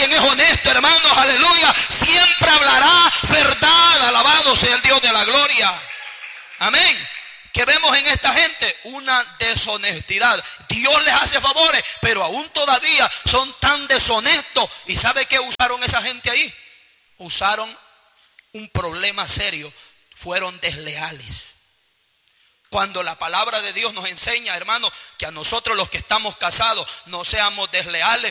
alguien es honesto, hermanos, aleluya, siempre hablará verdad. Alabado sea el Dios de la gloria. Amén. ¿Qué vemos en esta gente? Una deshonestidad. Dios les hace favores, pero aún todavía son tan deshonestos. ¿Y sabe qué usaron esa gente ahí? Usaron un problema serio. Fueron desleales. Cuando la palabra de Dios nos enseña, hermanos, que a nosotros los que estamos casados no seamos desleales,